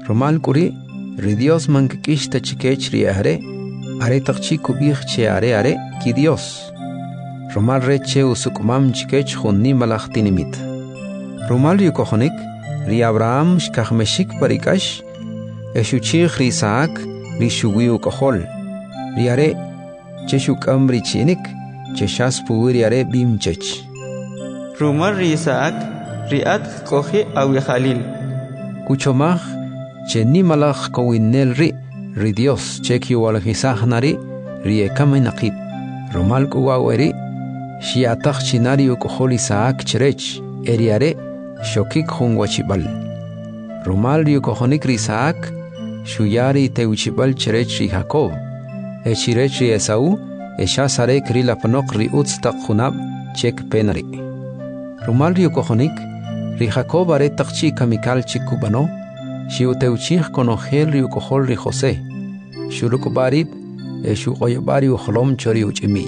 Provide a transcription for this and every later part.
Romal kuri ri Dios mankikish ta chikech ri are takchi kubich che are ki Dios. Romal reche usukumam chikech junni malachtinimit. Romal yukohonik ri Abraham shkachmeshik parikash eshuchich ri Isaac ri shuwi ukohol. Ri are cheshukam ri chinik cheshas puwi are bimchech. Romal ri Isaac ri at kohi awi Khalil. Kuchomach che ni malach kowinel ri Dios cheki walhisach nari ri ekame naqib. Romal kuwaweri shiatach chinari ukohol Isaac cherech eriare shokik hun wachibal. Romal ri ukohonik ri Isaac shuyari teuchibal cherech ri Jacob. Echirech ri Esau eshasare kri lapanok ri utstak hunab chek penari. Romal ri ukohonik ri Jacob are takchi kamikal chikubano shiuteuchich konogel ri ukohol ri Jose. Shurukubarib eshu oyobari uholom chori uchimi.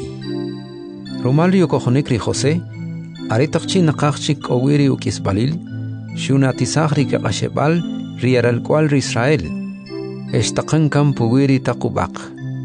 Romal ri ukohonik ri Jose are takchi nakachik owiri ukisbalil shunatisach ri kakashebal ri aral kwal ri Israel. Eshtakan kam puwiri takubak.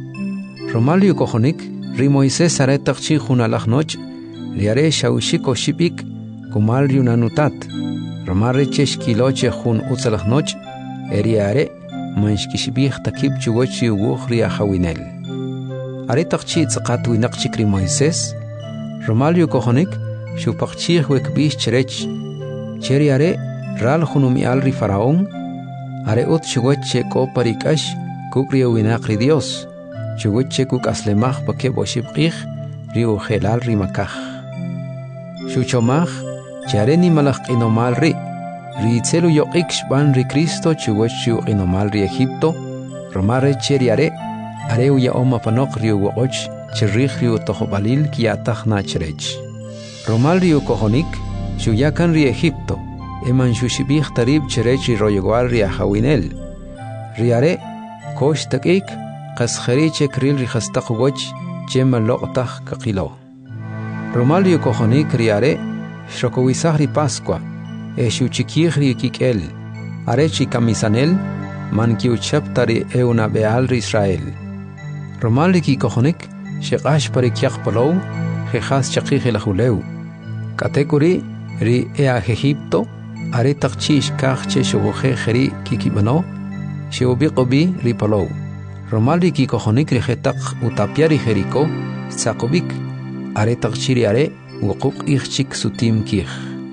Romal ri ukohonik ri Moisés are takchi junalach noch ri are shaushik oshipik kumal ri unanutat. Romal ri cheshkiloche jun utzalach noch eriare manshkishbih takib chugochi uwuch ri ahawinel. Are takchi tzaqat winaqchik ri Moisés. Romal ri ukohonik shupakchich wekbish cherech. Cheri are ral junumi al ri Faraón. Are ut chugoche ko parikash kukri winaq ri Dios. Chugoche kuk aslemach pake boshibqich ri ujelal ri makaj. Shuchomach chare ni malach inomal ri itzelu yoqik shban ri Cristo chugoche inomal ri Egipto. Romare cheri are uya oma panok ri uwoch chirrich ri utohobalil kiatach na cherech. Romal ri ukohonik shuyakan ri Egipto eman shushibich tarib cherech ri royegual ri ahawinel. Ri are kosh takik qaskhari chekril ri khastaq woch chema loqtach kaqilo. Romal ri ukohonik ri are shokowisah ri Pascua eshuchikich ri kikel. Are chikamisanel man kiuchaptari euna beal ri Israel. Romal ri kikohonik sheqash parikyaq palow jehas chaqij elahuleu. Katekuri ri ea Egipto are takchish kachche shubuje jeri kikibano sheubiqobi ri palow. Romal ri kikohonik ri jetak utapiari jeriko tzakobik are takchiri are wuquk ichchik sutim kich.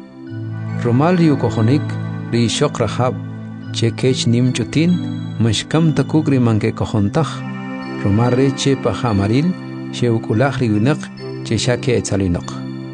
Romal ri ukohonik ri shok Rahab chekech nim chutin mashkam takuk ri manke kohontach. Romal re che pahamaril sheukulach ri winak che shake etzalinok.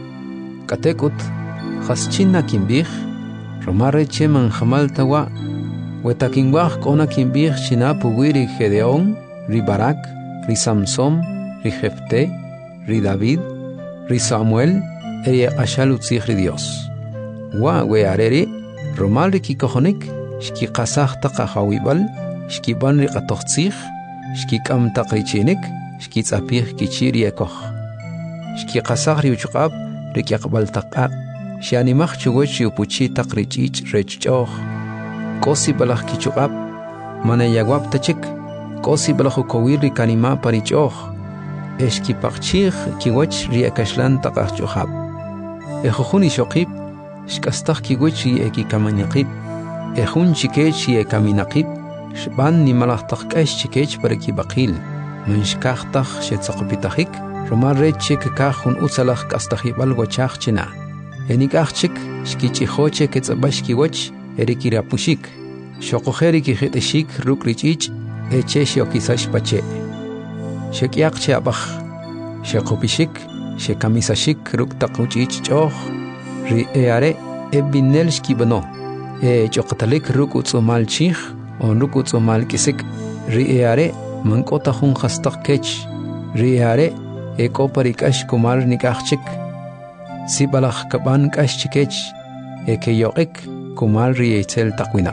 Katekut khaschina kimbich Romal re che manjamal tawa wetakinwach kona kimbich china puwiri Gedeón ri Barak ri Samson ri Jefte ri David ri Samuel eri ashal utzich ri Dios. Wa we areri Romal ri kikohonik shki qasach taqahawibal shki ban ri qatochtzich shki kam taqrichinik shki tzapich kichiri ekoch shki qasach ri uchqab ri kyaqbal taqaq shanimach chugoch upuchi taqrichich rechchoch kosi balach kichuqab mana yagwab tachik kosi balach kowir ri kanima parichoch eshki paqchich kigoch ri akashlan taqachchohab ejojuni shoqib shkastach kigoch ri ekikamaniqib ejun chikech ri ekaminaqib shban ni malach taqash chikech paraki baqil manshkachtach shetzaqpitachik Romal rechik kahun utzalach kastahibal gochach china enikachik shkichihoche ketzabashki goch erikirapushik shoqojeri kijeteshik rukrichich eche shokisash pache shekyaqche abach sheqopishik shekamisashik ruktaquchich choh ri eare ebinel shkibano choqtalik rukutsumal chich on rukutsumal kisik ri eare mankota hun khastaq kech ri eare eko parikash kumar nikachik sibalach kaban kashchikech eke yoqik kumar ri etzel taqwinaq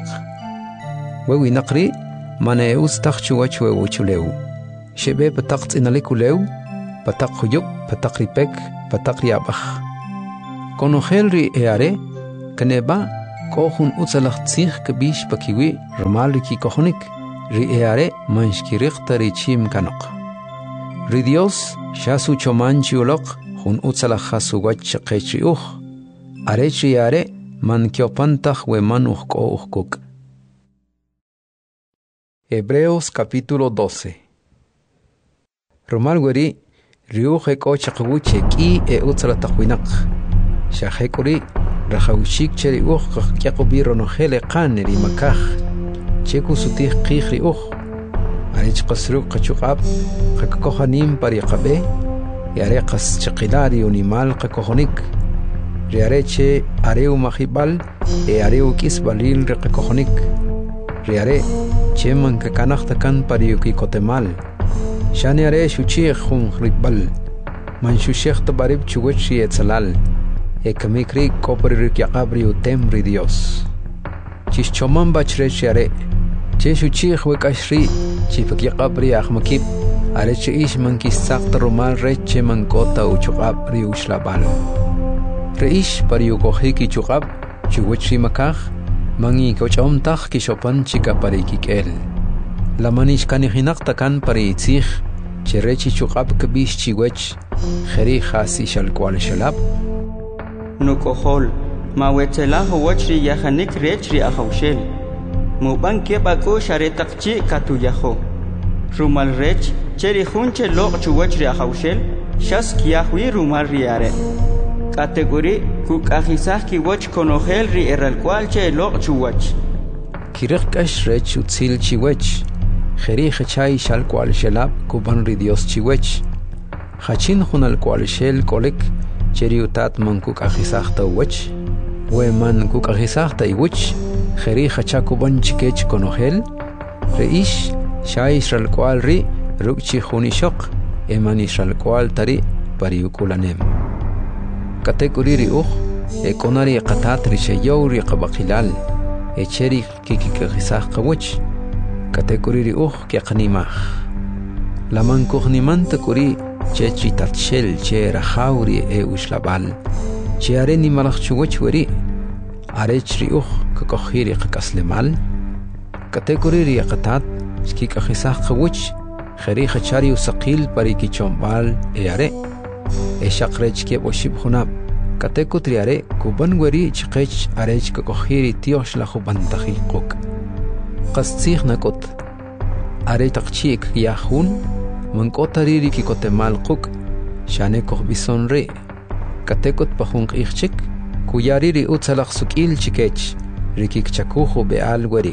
wewinaqri mane ustaq chuwach wewuchuleu shebe pataq tsinalikuleu pataq khuyub pataq ripek pataq riabach konogel ri eare kaneba Kohun utsalach tsich kabish pakiwi romal riki kohunik. Ri eare manshkiriqta ri chim kanok. Ri Dios shasu chomanchi ulok hun utsalach hasu wach qechri Arechri eare man kiopantach we man ukuk. Hebreos capítulo 12. Romal weri riuj eko chaqwuche ki e utsala taqwinak. Shahekuri rahawshik cheri yaqubi ronohele qaneri makaj. Cheku sutih qihri Arech qasruq qachuqab qakakohanim pariqabe. Yare qas chaqilari unimal qakohonik. Riareche areu mahibal e areu kisbalil reqakohonik. Riare cheman kakanaktakan pariuki kotemal. Shani are shuchih hun ribal. Man shushech tabarib chuwechi etzalal. E kamikri kopri yaqabri utem ri Dios. Chis choman bachrechi are. Che shuchih wekashri chifak yaqabri ahmakib. Areche ish man kisakta romal reche man kota uchuqab ri ushlabal. Reish pariukohiki chuqab chuwechi makaj. Mangi kochomtach kishopan chika parikikel. La manish kanihinaktakan pariitzich. Cherechi chuqab kabish chiwech. Kheri khasi shalkwal shalab. Nukohol mawetela huwachri yahanik rechri ahawshel. Muban kebako sharetakchi katuyaho. Rumal rech cheri hunche lok chuwachri ahawshel. Shas kiahwi rumal riare. Category kuk ahisah ki wach konohel ri eralkwal che lok chuwach. Kirikash rech utzil chiwech. Kheri khachay shalkwal shalab kuban ri Dios chiwech. Khachin hunal kwal shel kolek cheri utat man kuk ahisah ta wach. We man kuk ahisah ta iwach. Kheri khacha kuban chikech konohel. Reish shay shalkwal ri rukchi hunishok. Eman shalkwal tari pariukulanem. Category e konari qatat rishayow ri qabaqilal e cheri kikikhisah qawch category ki qanimah laman kuhnimanta kuri chechi tatshel che rahauri e ushlabal chiare ni malach chuwch weri arechri kakhiri qaslemal category ri qatat kikikhisah qawch khari khachari usaqil pariki chombal e are e shaqrech ke boshib khunab Kateko triare kuban weri chqech arech kakohiri tiosh la khubantahi qok qastsih nakot are taqchik yahun mankotari ki kotemal qok shane koh bisonre katekot pahun qixchik kuyari ri utsalaq sukil chikech rikik chakuhu beal weri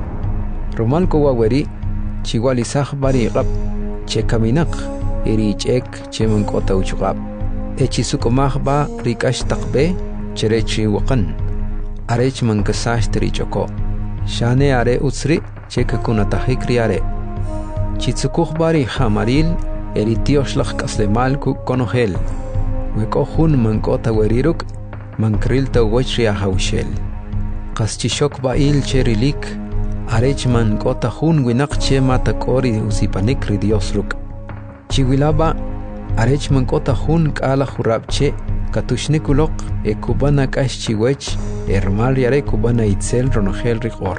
romal ko weri chiwali sah bari qab chekaminak eri chek chemankota uchqab Echisukomahba rikash takbe cherechi wakan. Arech mankasash trichoko. Shane are utsri chekakunatahik riare. Chitsukuhbari hamaril eritioslach kaslemal konohel. Wekohun mankota weriruk mankrilta wachria haushel. Kaschishok bail cherilik. Arech mankota hun winak chema takori usipanik ridiosruk. Chiwilaba Arech mankota hun kala khurabche katushnikulok e kubana kashchiwech ermal yare kubana itzel ronohel riqor.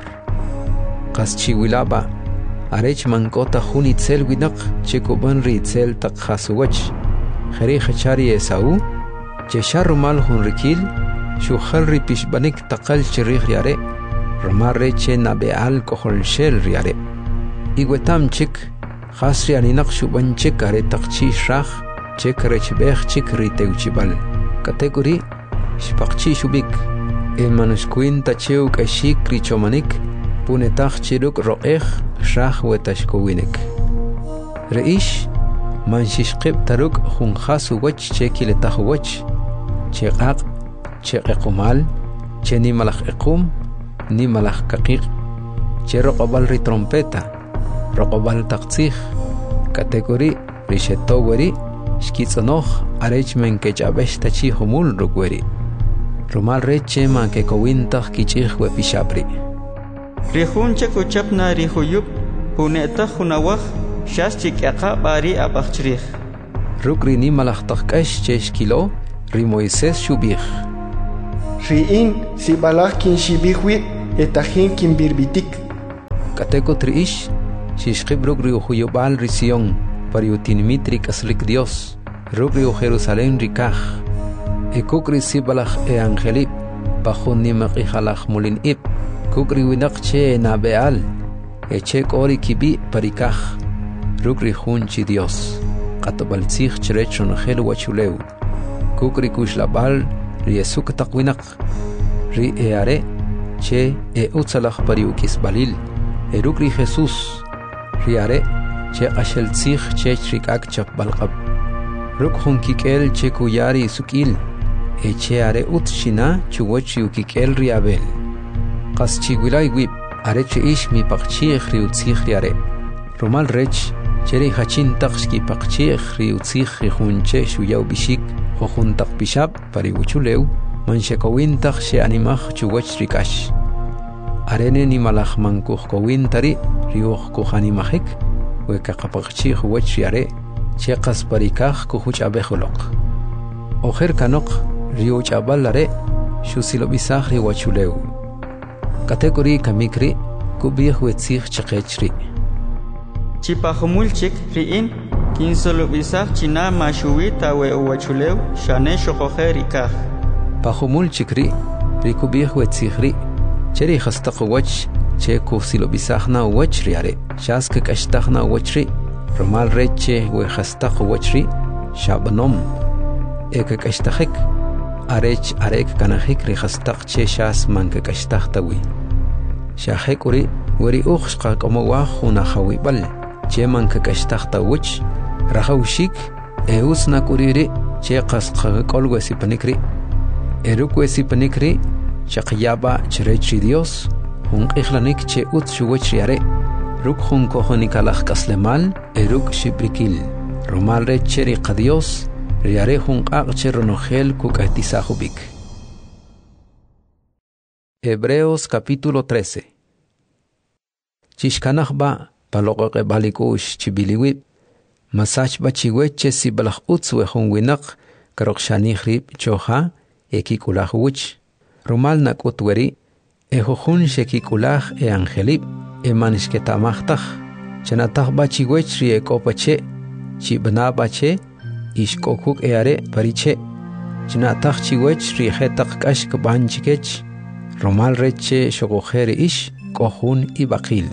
Qaschiwilaba arech mankota hun itzel winak che kuban ri itzel taqhasuwech. Khari khachari esau che sharumal hun rikil shukhal ri pishbanik taqal chirih yare romar reche nabeal kohol shel yare. Igwetam chik khasri aninak shuban chik are taqchi shrakh chik rechbech chik riteuchibal category shpaqchi shubik e manuskuin tacheu kashik richomanik punetach chiruk ro'ech shrakh wetashkowinek reish manshishqib taruk khunxasu wach chekiletah wach cheqaq cheqqumal cheni malakh iqum ni malakh kaqiq cheroqbal ri trompeta roqbal taqtsikh category rishetoweri shkitzanoh arech men kechabesh tachi humul rukweri rumal reche man ke kowintah kichih we pishabri rihunche kuchapna rihuyub huneta hunawah shas chikaqa bari abachtrih rukri ni malachtah kash chesh kilo ri Moises shubih Riin si balak kin shibihwi etahin kin birbitik. Kateko triish, shishkib rugri uyubal risión, pariutinimitri kaslik Dios, rugri Jerusalén rikaj. Ekukri si balak angelip, bajo nimak ihalak mulin ip, kukri winak che nabeal, echek ori kibi parikaj, rugri hunchi Dios, katabaltzich cherechon gel wachuleu, kukri kushlabal, riesuk takwinak, ri eare, che utzalach pariukis balil, erukri Jesús, riare, che ashel tzich che chrikak chap balqab, ruk hunkikel che kuyari sukil, eche are utshina chuwachi ukikel riabel. Qas chigwilay wib, are che ish mi paqchich riutzich riare. Romal rech, cheri hachin taqshki paqchich riutzich rihunche shuyaw bishik, hohuntak bishab pariwuchuleu, manshekowin taq she animach chuwach rikash. Arene ni malach mankuh kowin tari, riuch kuhanimahik, weka kapaqchich wach riare, che qas parikaj kuhuch abejolok. Ojer kanok, Rio Chabalare, Shusilo Bisahri Wachuleu. Category Kamikri, Kubih Wetzich Chakechri. Chipahumulchik Riin, Kinsolo Bisah China Mashuita we Wachuleu, Shane Shokoherika. Pahumulchikri, Rikubih Wetzichri, Cheri Hastakowach, Cheku Silo Bisahna Wachriare, Shask Kashtachna Wachri, Romal Reche we Hastakowachri, Shabanom, Eka Kashtachek. Arech arek kanahik rihastak che shas manke kashtach tawi. Shahek uri ukhshqa komowa khuna khawibal che manke kashtach tawich rahawshik eusna kuriri che qasqa kolwesi panikri erukwesi panikri chaqyaba chrechi Dios hun ikhlanik che utshuwech yare ruk hun kohonikalach kaslemal eruk shibrikil romal recheri qadios Riare hun ronogel kukaitisahubik. Hebreos capítulo 13. Chishkanachba paloqe balikush chibiliwib. Masach bachiweche si balach utzwe hun winak karokshanihrib choha ekikulahuch. Romal nakutweri ehohun shekikulah angelib emanishketamachtaj. Chanatach bachiwech riekopache chibnabache Ishkokuk eare pariche, Chinatach chiwech rihetak kashk banchikech, Romal reche shogojere ish, kohun ibakil.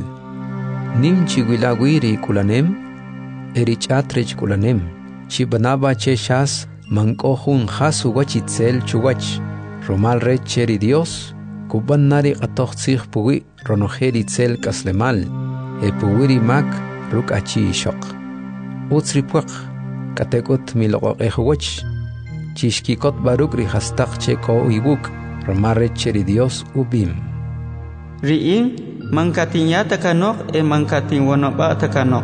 Nim chiwilawiri kulanem, erichatrech kulanem, Chibanaba che shas, mankohun hasu wachitzel chuwach, Romal reche ri Dios, Kuban nari atochzich puwi, ronojeri tzel kaslemal, puwiri mak, ruk achi shok. Utsripuak. Katekot miloqehuach chishkikot baruk rihastak cheko uibuk romarre cheri Dios ubim Riin mankatinya takanok mankatin wanoba takanok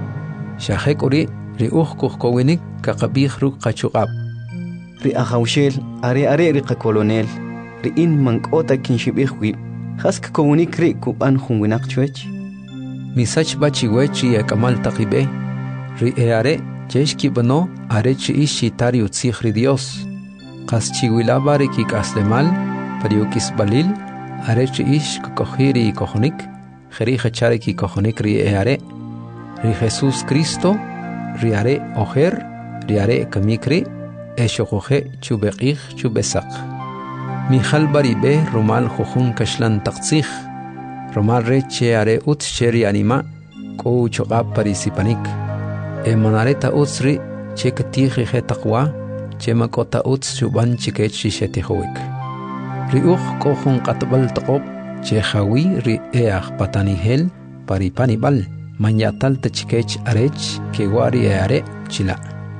Shahek uri riuh kuhkowinik kakabih ruk kachuqab Ri ahawshel are ri kolonel Riin mankota kinshibihwi hask kowinik ri kuban hunwinak chwech Misach bachiwechi yakamal taqibe ri eare Cheshki bano arechi ishi tariu tsikhri Dios. Qas chiwilabari ki kaslemal, pariukis balil, arechi ish kokohiri kohonik, jeri hachari ki kohonik ri eare, ri Jesús Cristo, ri are ojer, ri are kamikri, eshokohe chubekih chubesak. Mihal baribe romal jojun kashlan taktsich, romal reche are ut sheri anima, ko chogab parisipanik. Emanareta utsri chekatiji hetaqwa chemakota uts chuban chikech shishetihoik. Riuch kohun katbal taqob chehawi ri each patanihel paripanibal manyatal techikech arech kewari eare chila.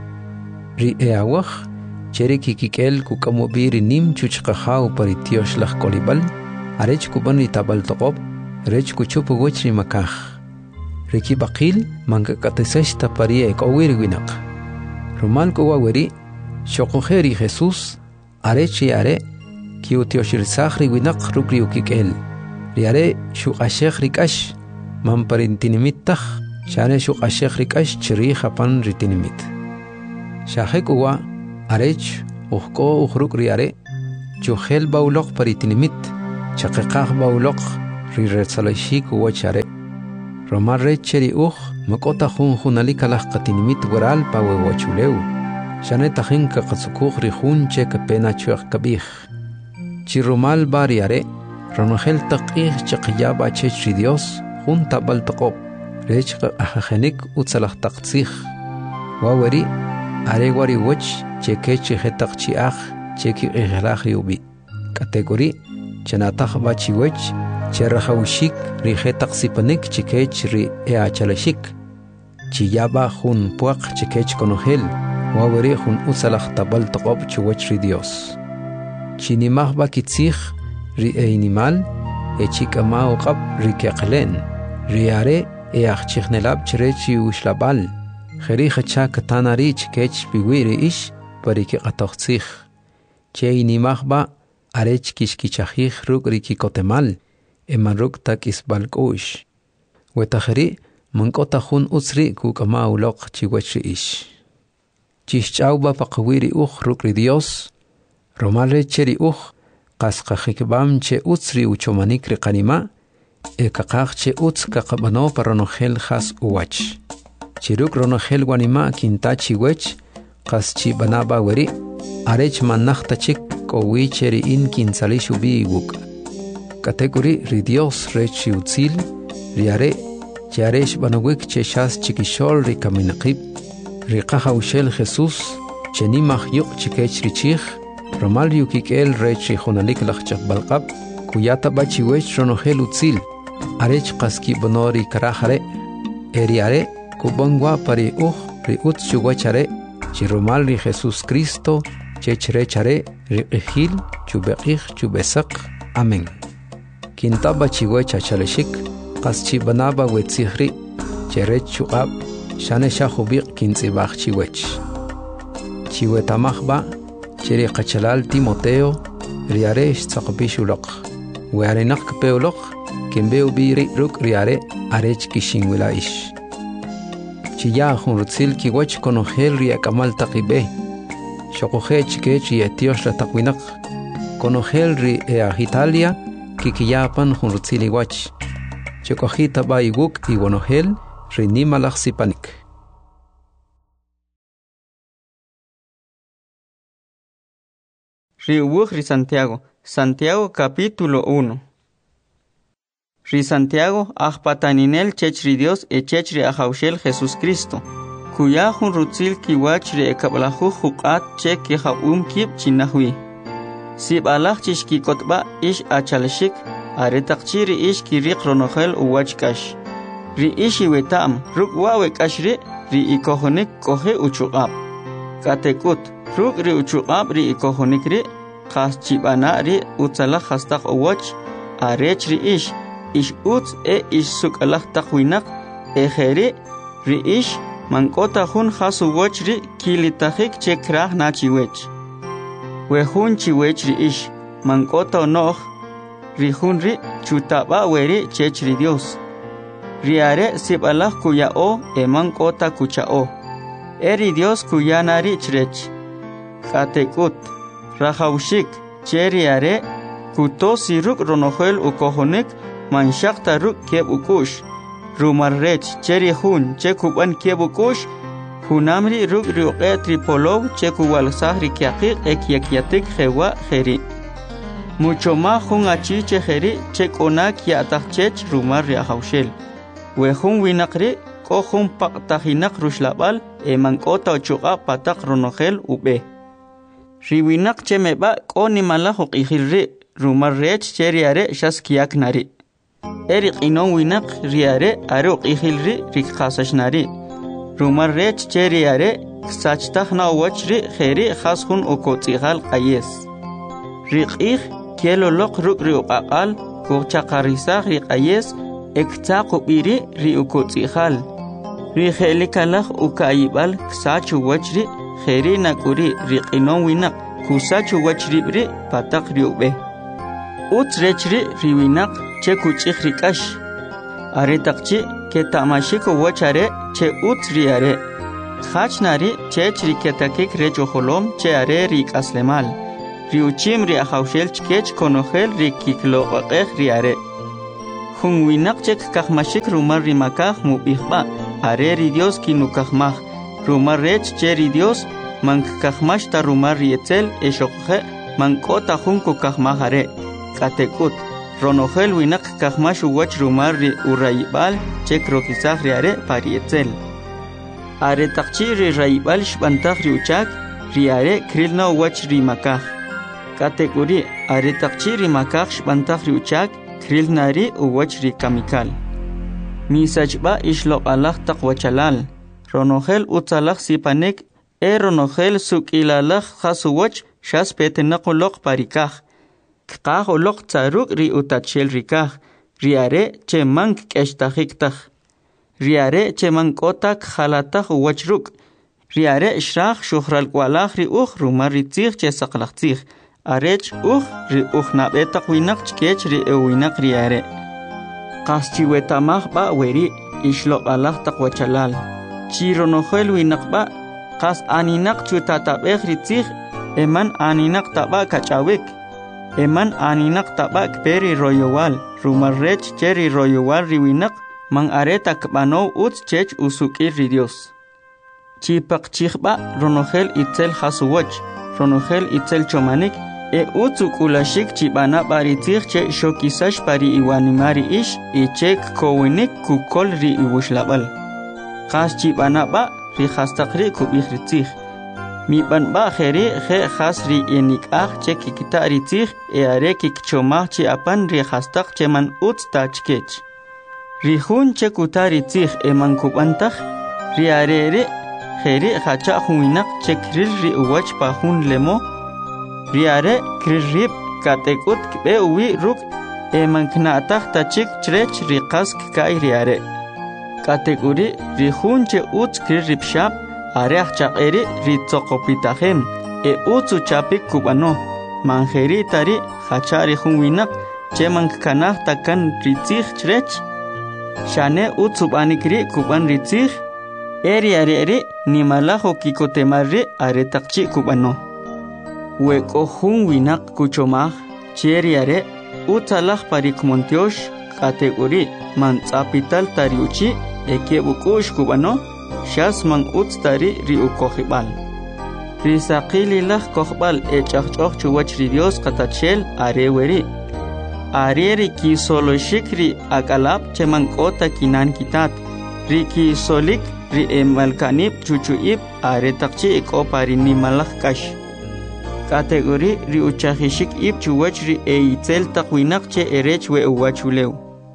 Ri eawach cherikikikel kukamobiri nim chuchqahau paritiosh lach kolibal arech kuban ritabal taqob rech kuchupu wechri makah. Riki bakil manga katesesh taparia ekowir winak. Romal kowaweri shokojeri Jesús arechi are kiutioshirsakhri winak rukri ukikel. Riare shukashekh rikash mamparintinimittah shane shukashekh rikash chiri japan ritinimit. Shahekuwa arech uhko uhruk riare chujel baulok paritinimit, chaqeqaj baulok rirretsalashik uwachare. Romar recheri makota junalikalaj qatinimit waral pa wewachuleu. Shaneta jinka qatsukuj rijun che kapena chuaq kabij. Chirumal bariare, ronogel taqij chaqiyaba chechri Dios, junta baltaqop, rech ajajenik utsalaj taqtzij. Waweri, aregwari wach chekechi jetaqchiaj, cheki ijelaj yubi. Kategori, chenataj bachiwech, cherajawshik rijetaq sipanik chikech ri eachalashik. Chiyaba jun puaq chikech konogel, waweri jun utsalaj tabaltaqop chuwach ri Dios. Chinimajba kitzij ri einimal, echikama uqab ri keqlen, riare eachichnelab chrechi ushlabal, jerija katanari chikech biwiri ish pariki qatoqtzij. Cheinimajba arech kishkichajij ruk ri kikotemal, emaruk takisbalkush. Wetajeri mankota jun utzri kukama uloq chiwachri ish. Chischauba paqawiri ruk ri Dios, Romale cheri qasqajikbam che utzri uchomanik ri qanima, kakaq che utz kakabano paronogel has uwach. Chiruk ronogel wanima kintachi wech, qaschi banaba weri, arech manachta chik kowi cheri in kinsalishu biwuk. Kategori ri Dios rechi utzil, riare, chiaresh banawik che shas chikishol ri kaminaqib, ri qajawshel Jesus, chenimaj yuk chikech richij, Romal yukikel rechi jonalik lachchak balqab, kuyata bachiwech ronogel utzil, arech qaski bonori karajare, eriare, kubangwa pari ri utchuwachare, chiromal ri Jesus Cristo, chechrechare, ri ijil, chubeqij, chubesak, amen. Kinta bachiwech achaleshik, qaschi banaba wetzihri, cherech chuqab, shane shahubiq kintzibach chiwech. Chiwetamajba, Cheri qachalal Timoteo, riare tzaqbishulok. Wearenak peolok, kimbeu biri ruk riare arech kishinwila ish. Chiya junrutzil kiwach konogel riakamal taqibe. Shokoje chikech yetios la taqwinak. Konogel ri Italia, kikiyapan junrutzil iwach. Chokojita ba iguk iwanogel rinimalaj sipanik. Ri Santiago capítulo 1. Ri Santiago ajpataninel chechri Dios chechri ajaushel Jesús Cristo. Kuya jun rutzil kiwach ri ekablahu juqat che kihabum kib chinahwi. Sib alaj chishki kotba ish achalshik aretaqchi ri ish kiriq ronogel uwachkash. Ri ishi wetam ruk wawe kashri ri ikohonik kohe uchuqab. Katekut ruk ri uchuqab ri ikohonik ri Qaschibana ri utzalaj hastaq uwach arech ri ish utz ish sukalaj taqwinaq ejeri ri ish mankota jun has uwach ri kilitajik che kraj nachiwech. We jun chiwech ri ish mankota onoj ri jun ri chutaba weri chech ri Dios. Ri are sibalaj kuyao mankota kuchao. Eri Dios kuyanari chrech. Katekut Rajaushik, cheriare, kutosi ruk ronogel ukohonik, manshakta ruk keb ukush. Rumarrech, cheri hun, chekuban keb ukush, hunamri ruk riuqe tripolov, chekuwalsahri kiakik ekyakiatik jewa jeri. Mucho más hun achi chejeri, chekonak yatachech rumar riahaushel. Wehun winakri, kohun paktahinak rushlabal, mankota ochuqa patak ronogel ube. Riwinak chemeba koni malahok ihilri, rumarrech cheriare shaskiak nari. Erik inon winak riare aruk ihilri rikhasashnari. Rumarrech cheriare sachtakna wachri kheri khashun ukotzihal qayes. Rikih kielolok ruk riuqaqal kuchaqarisaq riqayes ektaqu biri riukotzihal. Rikhelikalaj ukayibal sachu wachri Kheri nakuri riqinon winak kusachu wachribri patak riube. Utrechri riwinak che kuchik rikash. Aretakchi ke tamashiko wachare che utriare. Khachnari che chrikiatakik rechoholom che are rik aslemal. riuchim ri ahawshel chkech konojel ri kikloqaqej ri are. Jun winak chek kajmashik rumar ri makaj mubijba, are ri Dios kinukajmaj, rumar rech che ri Dios man kajmash ta rumar ri etzel eshoqje man kota jun kukajmaj are, katekut. Ronojel winak kajmash uwach rumar ri urayibal chek rokizaj ri are pari etzel. Are takchi ri rayibal shbantaj ri uchak, ri are krilna uwach ri makaj. Kategori are takchi ri makaj shbantaj ri uchak, krilna ri uwach ri kamikal. Misachba ishloq alaj taqwachalal. Ronojel utzalaj sipanek, ronojel sukilalaj jasuwach shas petenaqoloq parikaj. Kqaj oloq tzaruk ri utachel rikaj, ri are che mank k'eshtajiktaj. Ri are che mankotak jalataj uwachruk. Ri are shraj shuhralkwalaj ri uj rumar ri tzij che saqlaj tzij. Arech uj ri uj nab'etaq winak chkech ri winak ri are. Qas chiwetamaj ba weri ixloq'alaj taq wachalal. Chi ronojel winak ba qas aninak chutatab'ej ri tzij, eman aninak taba kach'awik. Eman aninak taba kperi royowal, rumar rech che ri royowal ri winak man are takb'anov utz chech usuk'ir ri Dios. Chipaq chijba ronojel itzel jasuwach, ronojel itzel chomanik, utz uk'ulashik chib'ana b'ari tzij che xokisax pari iwanimari ish ichek kowinik kukol ri iwuxlab'al. Qas chib'ana ba ri jastaq ri kub'ij ri tzij. Miban ba jeri je jas ri yenik'aj che kikita ri tzij are kikchomaj chi apan ri jastaq che man utz ta chkech. Ri jun che kuta ri tzij eman kub'antaj, ri are ri jeri jacha jun winak che kril ri uwach pa jun lemo. Ri are kril rib katekut kbe uwi ruk eman kna'taj ta chik chrech ri qas kka'y ri are. Kategori ri jun che utz kril ribxab, are chaq'eri ri tzoqopitajem, utzu chapik kub'ano, manjeri tari jacha ri jun winak che man kkanaj takan ri tzij chrech. Shane utzu b'anik ri kub'an ri tzij, eri are ri nimalaj okikotemar ri are taqchi kub'ano. Wek'o jun winak kuchomaj che ri are utzalaj parik montiox kategori man tz'apital tari uchi ekeb'uk'ux kub'ano, shas man utz tari ri ukojib'al. Ri saqililaj kojb'al ch'ajch'oj chuwach ri Dios qatachel are weri. Are ri kisoloxik ri ak'alab che man k'ota kinan kitat. Ri kisolik ri emalkanib chuchu'ib are taqchi ik'o pari nimalaj k'ax. Kategori ri uchajixik ib chuwach ri itzel taq winak che erech we uwachulew.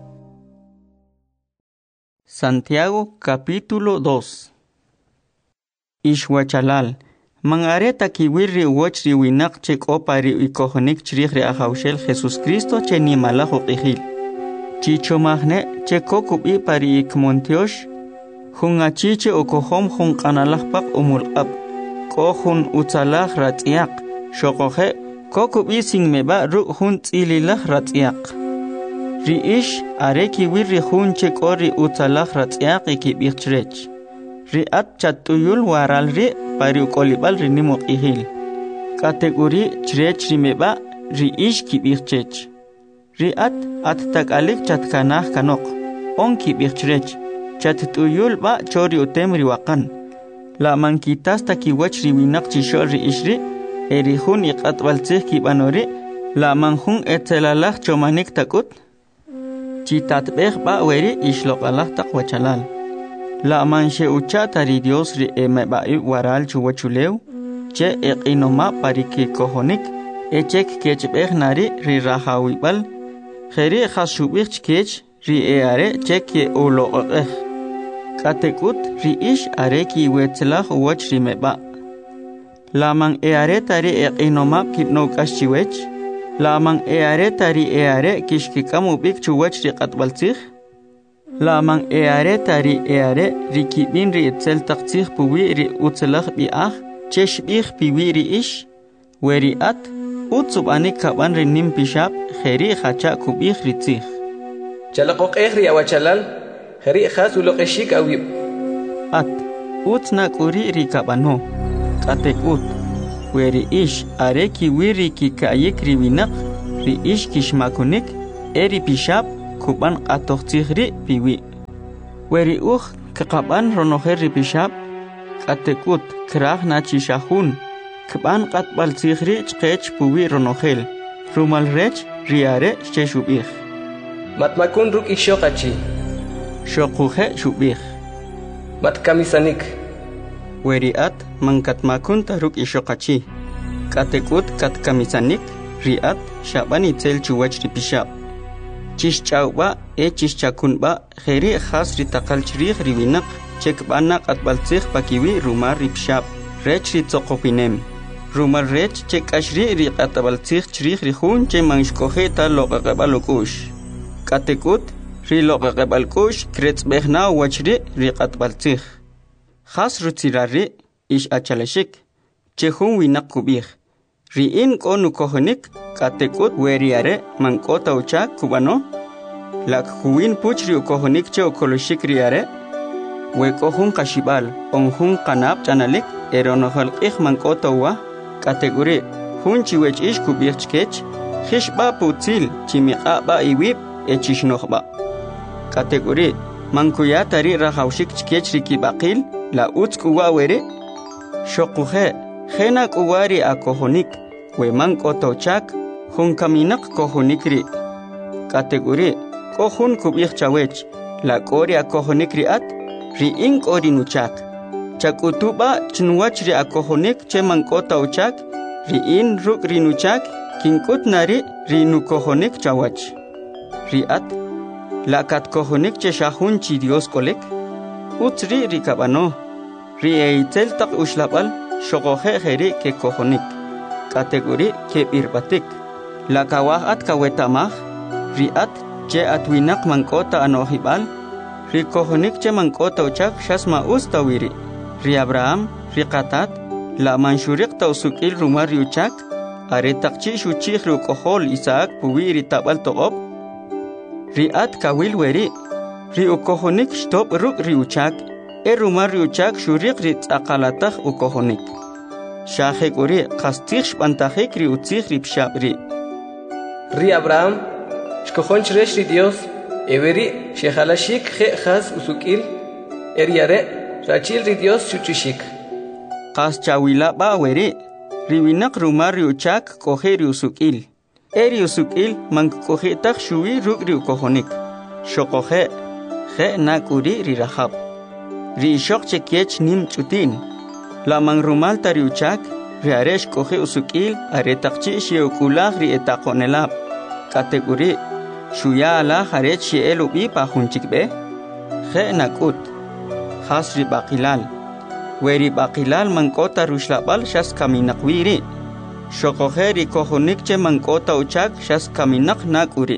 Santiago capítulo 2. Ishwachalal. Man are takiwir ri uwach ri winak che k'opa ri ikojonik chrij ri ajawshel Jesus Cristo che nimalaj uq'ijil. Chichomajne che kokub'i pari ikmontiox, jun achi che ukojom jun q'analajpaq umulq'ab, k'o jun utzalaj ratz'yaq, xoqoje kokub'i sinmeba ru' jun tz'ililaj ratz'yaq. Ri ish are kiwir ri jun che k'o ri utzalaj ratz'yaq ikib'ij chrech. Ri at chat'uyul waral ri pari uk'olib'al ri nim uq'ijil. Kategori chrech ri meba ri ish kib'ij chech. Ri at tak'alik chatkanaj kanoq, on kib'ij chrech. Chat'uyul ba chori utem ri waqan. La mankitas takiwach ri winak chixol ri ish ri, eri jun iq'atb'al tzij kib'anori, la man jun etzelalaj chomanik takut. Chitatb'ej ba weri ixloq'alaj taq wachalal. La man xeucha tari Dios ri emeb'a'ib waral chuwachulew, che eq'inoma pari kikojonik, echek kechb'ej nari ri rajawib'al, jeri jas xub'ij chkech ri are che ke uloq'ej. Katekut ri ish are kiwetzlaj uwach ri meba'. La man are tari eq'inoma kib'no k'ax chiwech, la man are tari are kixkik'am ub'ik chuwach ri q'atb'al tzij. La man are tari are ri kib'in ri etzel taq tzij puwi ri utzlaj b'i'aj che xb'ij piwi ri ish, weri at utz ub'anik kab'an ri nim pixab jeri jacha kub'ij ri tzij. Chalaqoq'ej ri awachalal, jeri jas uloq'exik awib. At utz nak'uri ri kab'ano. Katekut weri ish are kiwiri kikayik riwinak ri ish kishmakunik eri pishab kuban qatoqtihri piwi weri kaqaban ronoher ri pishab qatekut krah nachishahun kuban qatbaltihri chqech puwi ronohel rumal rech riare sheshubih matmakun ruk ishoqachi shoquhe shubih matkamisanik weriat mangkatmakun taruk ishoqachi qatekut katkamisanik riat shabani tel chuwach ripishab chishchawba chishchakunba kheri khas ritaqal chrih riwinak chekbana qatbaltsikh pakiwi rumar ripshab rech ritsoqopinem rumar rech chekashri riqatabaltsikh chrih rihun che manshkohe ta loqaqabalukush qatekut ri loqaqabalkush kretsbehna wachri riqatbaltsikh khas rutirari ish achalashik chehun winak kubih riin konu kohonik qatekut weriare mankota ucha kubano lak huin puchri kohonik che okoloshik riare we kohun kashibal onhun qanab chanalik eronohal qih mankota wa qategori hun chiwech ish kubih chkech khishba putil chimiqa ba iwib echishnohba qategori mankuya tari rahawshik chkech rikibaqil la utskuwa were shoquhe khena kuwari akohonik we mankoto chak hun kaminak kohonikri qategori kohun kubih chawech la kori akohonikri at ri in kori nuchak chakutuba chnuwachri akohonik che mankoto chak ri in rukri nuchak kinkut nari ri nukohonik chawach ri at la kat kohonik che shahun chi Dios kolek utri rikabano ri eitel tak ushlabal shogohe kheri ke kohonik kategori ke irbatik la kawahat kawetamah riat che atwinak mangkota anohibal ri kohonik che mangkota uchak shasma ustawiri ri Abraham ri qatat la manshuriq tausukil rumar yuchak are takchi shuchih ru kohol Isaac puwiri tabal toqob riat kawil weri ri ukohonik stop ruk ri uchak rumar yuchak shuriq ri tsaqalatah ukohonik shahekuri qastikh bantahik ri utsih ri pshabri ri Abraham shkohon chresh ri Dios everi shehalashik khe khas usukil eriare rachil ri Dios chuchishik qas chawila ba weri ri winak rumar ri uchak kohe ri usukil eri usukil mang kohe tak shui ruk ri ukohonik shokohe khe nakuri ri rahab ri shok chekech nim chutin la mang rumal tari uchak ri aresh kohe usukil are takchi sheukulah ri etaqonelab kategori shuya ala harech sheelubi pa hunchikbe khe nakut khas ri baqilal weri baqilal mangkota rushlabal shas kaminakwiri shokohe ri kohonik che mangkota uchak shas kaminak nakuri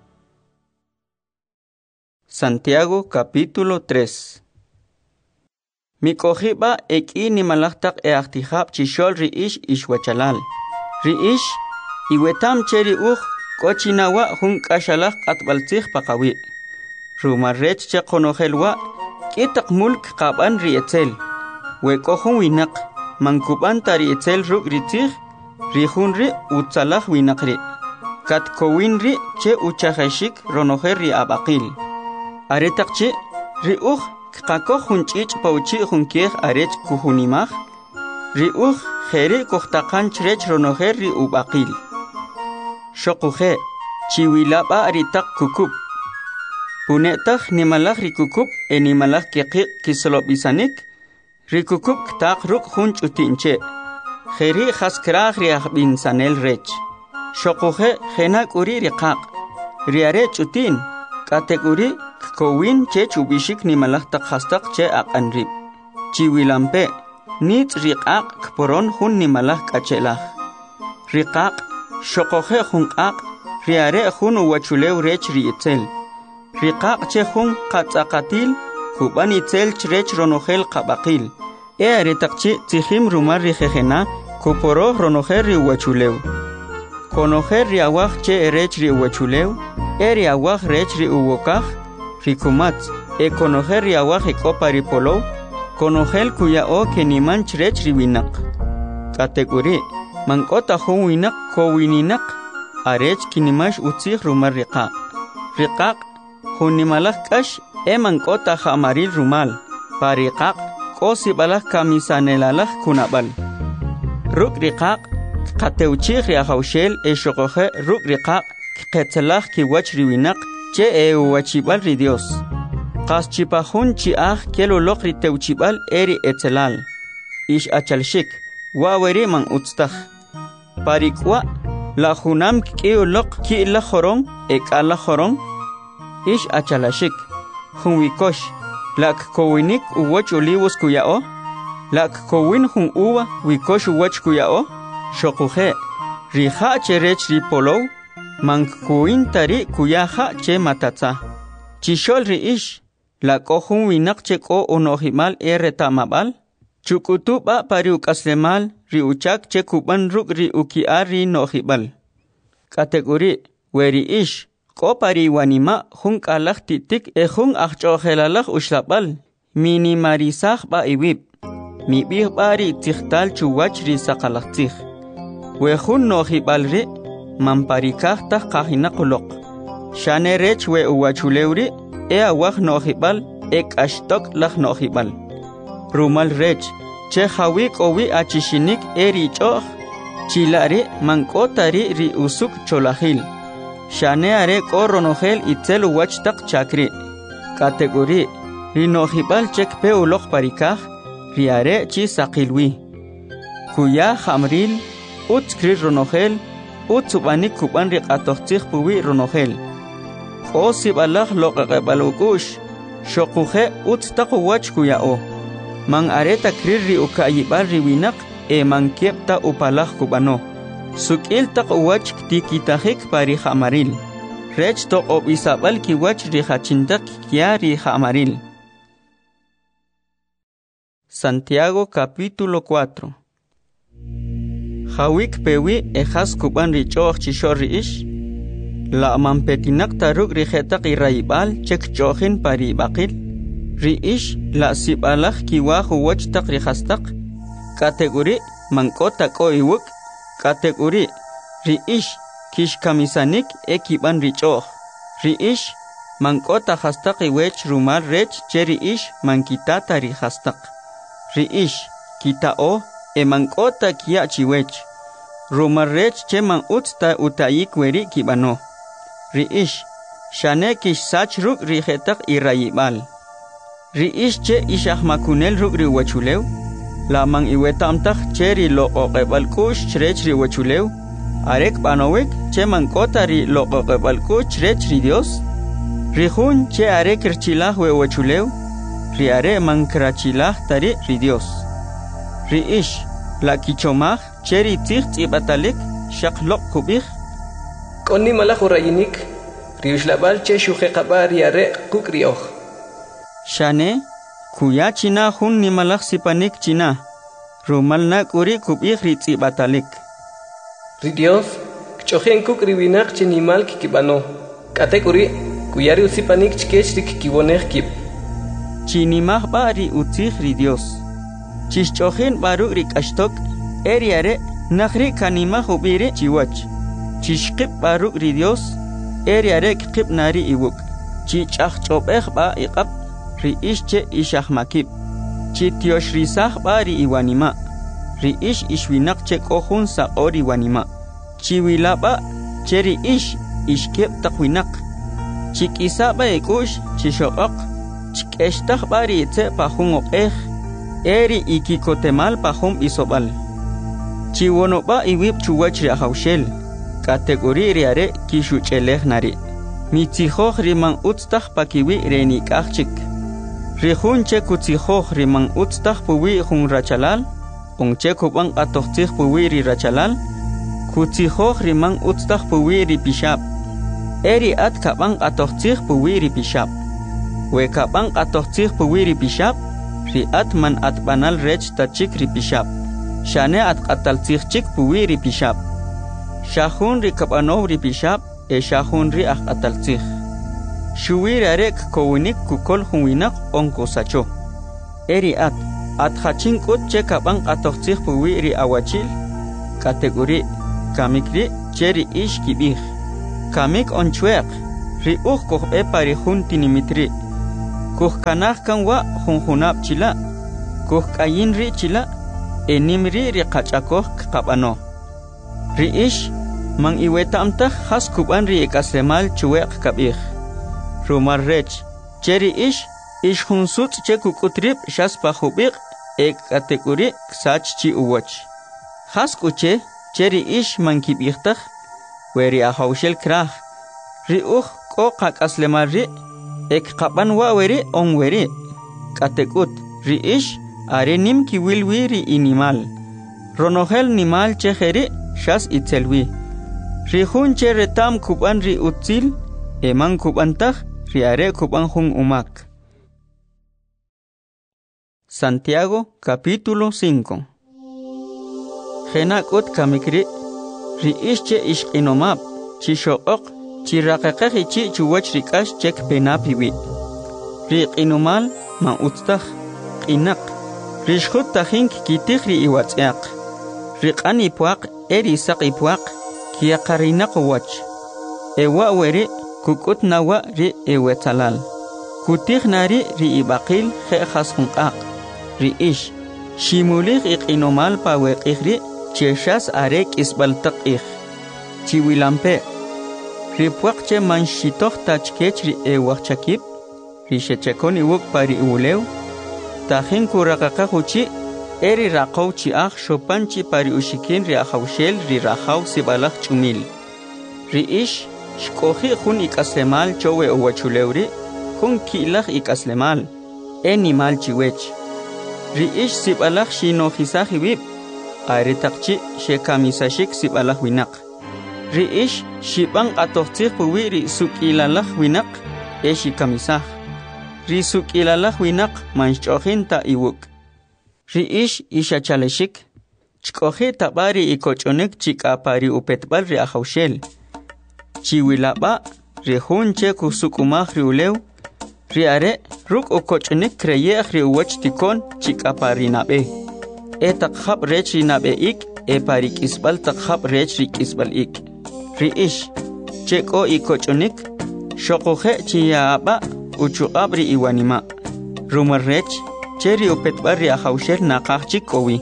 Santiago capítulo 3 Mikohiba eki ni malaktak eaktihab chishol ri ish ishwachalal. Ri ish iwetam cheri kochinawa hun kashalak atbaltih pakawi. Rumarrech che konohelwa kitak mulk qaban ri etel. We kohun winak mankuban tari etel ruk ritih ri hunri utsalah winakri. Kat kowinri che uchahashik ronoher ri abaqil. Aretakchi ri Qako hunchich pauchi hunkeh arech kuhunimah riuh kheri kohtakan chrech ronoher ri ubaqil shoquhe chiwilaba aritak kukub punetah nimalak ri kukub enimalak keqi kislobisanik ri kukub tak ruk hunch utinche kheri khaskrah ri ahbin sanel rech shoquhe khenak uri riqaq riarech utin kategori kowin che chubishik ni malak tak khastak che aqanrib chiwilampe nit riqaq kporon hun ni malak kachelah riqaq shoqohe hunqaq riare hun wachulew rech riitel riqaq che hun qatsaqatil kuban itel chrech ronohel qabaqil are takchi tihim rumar rihena kuporo ronoher ri wachulew konoher ri awah che rech ri wachulew eri awah rech ri uwokah Rikumat, konoher riawah ekopari polo, konohel kuya o keniman chrech riwinak. Kategori mangkota huwinak kowininak arech kinimash utzih rumal riqaq. Riqaq hunimalak kash mangkota hamaril rumal. Pariqaq kosibalak kamisanelalak kunabal. Ruk riqaq kateuchih riahaushel eshokoje ruk riqaq ketzelak kiwach riwinak che wachibal ri Dios. Qas chipahun chiah kelolok ri teuchibal eri etzelal. Ish achalshik waweri man utstaj. Parikwa la junam kiolok ki la jorong ekala jorong. Ish achalashik junwikosh lak kowinik uwach olivos kuyao. Lak kowin jun uwa wikosh uwach kuyao. Shokuje riha cherech ri polow. Man kuin tari kuyaha che matatza. Chishol ri ish la kohun winak che ko onohimal tamabal. Chukutuba pariuk aslemal ri uchak che kuban ruk ri ukiar ri nohibal. Kategori weri ish ko pari wanima hun kalak titik hun achchohelalak ushlabal. Minimarisah ba iwib. Mibih bari tikhtal chuwach ri sakalaktikh. Wehun nohibal ri mamparikah tah kahina kulok. Shane rech we uwachulewri awah nohibal ashtok lah nohibal. Rumal rech che hawik owi achishinik eri choh chilari mankotari ri usuk cholahil. Shane are koronohel itzel uwachtak chakri. Kategori ri nohibal chek pe ulok parikah ri are chi sakilwi. Kuya hamril utskri ronohel Utsubani kuban riqatoqtih puwi ronohel. Qosib Allah loqaqabalukush. Shokuje utstaqu wach kuyao. Man areta krirri ukayibal riwinak man kiepta upalah kubano. Sukil taq wach tikitahik pari hamaril. Rech toq obisabal ki wach rihachintak kia rihamaril. Santiago capítulo 4. Hawik pewi ejas kuban richoch chishor ish. La mampetinak taruk rihetak iraibal chek chohin pari bakil. Ri ish la sibalak kiwahu wach tak rihastak. Kategori mangkota ko iwuk. Kategori ri ish kish kamisanik ekiban richoch. Ri ish mangkota hastak iwech rumal rech cheri ish mankitata rihastak. Ri ish kitao mangkota kia chiwech. Rumarech cheman utsta utayik weri kibano. Ri ish shane kish sach ruk rihetak irayibal. Ri ish che ishah makunel ruk ri wachulew. Lamang iwetamtak cheri lo oqebal kush chrech ri wachulew. Arek banowek cheman kota ri lo oqebal kush chrech ri Dios. Ri hun che arek irchilah we wachulew. Ri are man krachilah tari ri Dios. Ri ish la kichomah cheri tikht ibatalik shaklok kubih. Koni malak urayinik riushlabal che shuqeqaba riare kukrioh. Shane kuya china hun ni malak sipanik china. Rumalna kuri kubih ritz ibatalik. Ri Dios kchohen kukriwinak chinimal kikibano. Kategori kuyari usipanik chkech kikiwoneh kib. Chinimah ba ri utzih ri Dios. Chishchohin baruk rikashtok eriare nakhri kanima hubiri chiwach. Chishqib baruk ri Dios eriare kqib nari iwuk. Chichachchobeh ba iqab ri ishche ishahmakib. Chitiosh risah ba ri iwanima. Ri ish ishwinak che kohun sa ori wanima. Chiwila ba cheri ish ishkeb takwinak. Chikisa ba ikush chishokok. Chikeshtah ba ri itse pahun okeh. Eri ikikotemal pahum isobal. Chiwonoba iwib chuwach ri ahaushel. Kategori riare kishucheleh nari. Mitzihoch riman utstah pakiwi renikachik. Rihunche kutzihoch riman utstah puwi hun rachalal. Ongche kubang atochtih puwi ri rachalal. Kutzihoch riman utstah puwi ri pishab. Eri at kabang atochtih puwi ri pishab. We kabang atochtih puwi ri pishab. Riat man at banal rech tachik ripishab. Shane at atal chik puwi ripishab. Shahun ri kabanov ripishab shahun ri atal chik. Shuwi rarek kowinik kukol hunwinak onko sacho. Eri at Atjachin kut che kaban atoxtih puwi ri awachil. Kategori kamikri cheri ish kibih. Kamik onchuek ri koh pari hun tinimitri. Koh kanah kanwa hunhunap chila. Koh kayin ri chila. Enimri ri kachakoh kapano. Ri ish mang iweta amtah has kuban ri ekasemal chuek kabih. Rumar rech cheri ish hunsut che kukutrip shas pahubik kategori ksach chi uwach. Has kuche cheri ish man kibihtak weri ahaushel krah. Ri ko kakaslemar ri kapan wa weri on weri. Kategut ri ish are nim ki wilwi ri inimal. Ronohel nimal che heri shas itselwi. Ri hun che retam kuban ri utzil eman kubantah ri are kuban hun umak. Santiago capítulo 5. Genakot kamikri ri ishche ishqinomab chi shoqoq chi raqaqaqi chi chuwach rikash chek penapiwi. Ri qinomal ma utstah qinaq ri shkhut tahink kitih ri iwatzaq. Ri qani puaq eri saqi puaq kiyaqarinaq wach. Ewa weri kukut nawa ri ewetalal. Kutih nari ri ibaqil khas hunqaq. Ri ish shimulih iqinomal pa weqihri cheshas arek isbaltaq ih. Chiwilampe ri puaq che manshitoq tachkech ri ewaqchakib. Ri shechekoni wuk pari ulew. Tahin kuraqaqa huchi eri raqaw chi ah shopanchi pari ushikin ri ahawshel ri rahaw sibalaq chumil. Ri ish shkohi hun ikaslemal chowe uwachulewri hun kilaq ikaslemal enimal chiwech. Ri ish sibalaq shinohisaq wib aritaqchi shekamisashik sibalaq winaq. Ri ish shibang atoqtih puwi ri sukilalaq winaq shikamisaq. Ri sukilalaq winaq manch'ohin ta iwuk. Ri ish ishachaleshik chkohi tabari ikochonik chikapari upetbal ri ahawshel. Chiwilaba ri hun che kusukumaq ri ulew. Ri are ruk ukochonik kreyeh ri uwach tikon chikapari nabe. Taqhab rech ri nabe ik pari kisbal taqhab rech ri kisbal ik. Ri ish cheko ikochonik shoqoje chiyaba uchuqab ri iwanima. Rumar rech cheri upetbar ri ahawshel naqaq chikowi.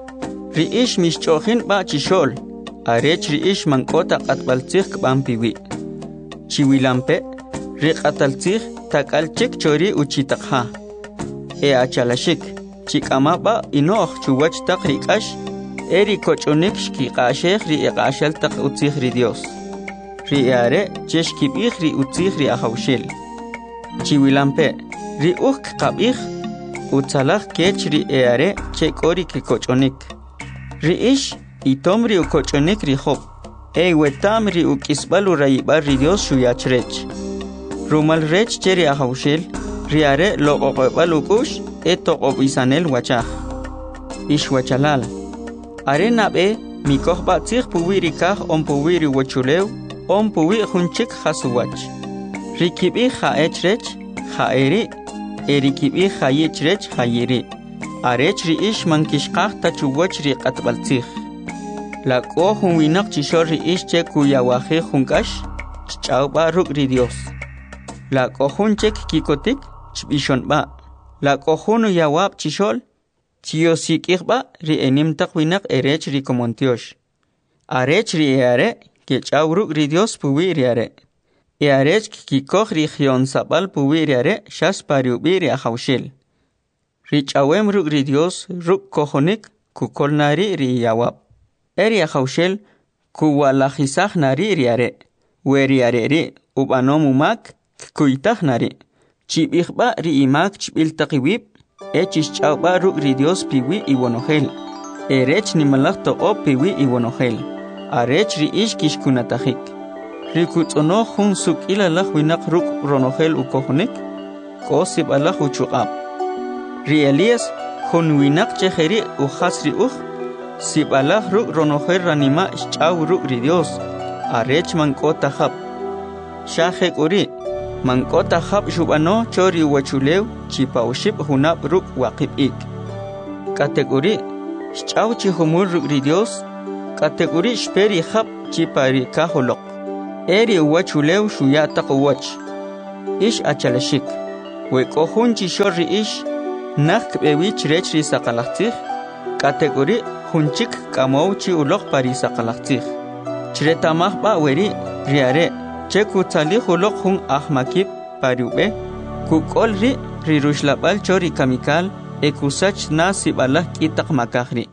Ri ish mishchohin ba chishol. Arech ri ish mankota qatbaltzih kbampiwi. Chiwilampe ri qataltzih takalchik chori uchitaqha. Achalashik chikamaba inoq chuwach taq rikash eri kochonik shkiqasheh ri iqashal taq utzih ri Dios. Ri are cheshkibih ri utzih ri ahawshel. Chiwilampe ri qabih utzalaq kech ri are chekori kikochonik. Ri ish itom ri ukochonik ri hob. Wetam ri ukisbal urayibar ri Dios shuyachrech. Rumal rech cheri ahawshel ri are loqoqbal ukush toqobisanel wachaj. Ish wachalal. Are nabe mikoh batzih puwi rikah on puwi ri wachulew on puwi hunchik hasuwach. Ri kibi haechrech haeri kibi hayechrech hayeri. Arech ri ish mankishqaq tachuwach ri qatbaltzih. La ko hun winaq chishor ri ish che kuyawaje hunkash ch'awba ruk ri Dios. La ko hun chek kikotik chbishonba. La ko hun yawab chishol chiosikikba ri enimtaq winaq erech ri komontiosh. Arech ri are ke ch'aw ruk ri Dios puwi ri are. Arech kikoj ri gion sabal puwi ri are shas pariubi ri ahawshel. Ri ch'awem ruk ri Dios ruk kojonik kukol nari ri yawab. Eri ahawshel kuwalajisaj nari ri are. Weri are ri ubanom umak kuytaj nari. Chibijba ri imak chbiltaqiwib echis ch'awba ruk ri Dios piwi iwonojel. Erech nimalaj toqob piwi iwonojel. Arech ri ish kishkunatajik. Ri kutz'onoj jun sukilalaj winaq ruk ronojel ukojonik kosibalaj uchuqab. Ri Elías jun winaq chejeri ujas ri sibalaj ruk ronojel ranima ch'aw ruk ri Dios. Arech mankota jab. Shajek uri mankota jab shubano chori wachulew chipawshib hunab ruk waqib ik. Kategori Chau chi humur ri Dios Kategori speri hap chi pari kaholok Eri uwachuleu shuyata kuwach Ish achalashik We kohun chi shorri ish Nak bewich rechri sakalaktik Kategori hunchik kamau chi ulok pari sakalaktik Chretamah ba weri riare Cheku tali hulok hun ahmakip pariube Kukol ri rushlabal chori kamikal Ekusach na sibalah kitak makahri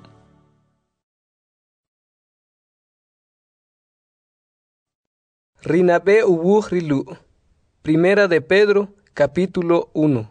Rinabe ubuh rilu. Primera de Pedro, capítulo 1.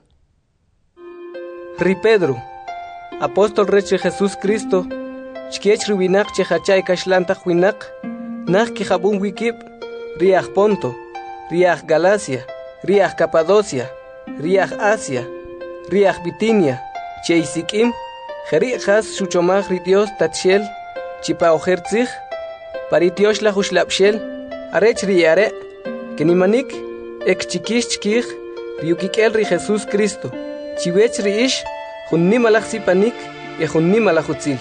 Ri Pedro, apóstol reche Jesús Cristo, chkiech rubinak chehachay kashlantach winak, nach kihabun wikip, riach Ponto, riach Galacia, riach Capadocia, riach Asia, riach Bitinia, cheisikim, jeri has shuchomach ri Dios tatshel, chipa ojertzich, paritiosh la hushlapshel, arech riare, que ni manik, ek chikish chikich, riukikel ri Jesús Cristo, chiwech ri ish, jun nimalach sipanik, e jun nimalach utzil.